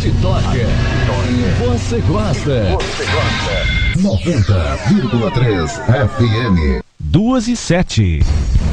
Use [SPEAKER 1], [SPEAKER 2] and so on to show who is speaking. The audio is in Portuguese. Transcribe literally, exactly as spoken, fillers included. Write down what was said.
[SPEAKER 1] te toca. E você gosta.
[SPEAKER 2] Você gosta. noventa vírgula três F M.
[SPEAKER 3] Duas e sete.